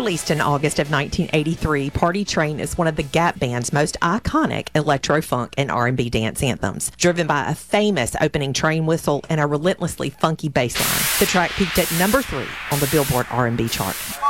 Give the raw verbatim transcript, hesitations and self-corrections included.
Released in August of nineteen eighty-three, Party Train is one of the Gap Band's most iconic electro-funk and R and B dance anthems, driven by a famous opening train whistle and a relentlessly funky bass line. The track peaked at number three on the Billboard R and B chart.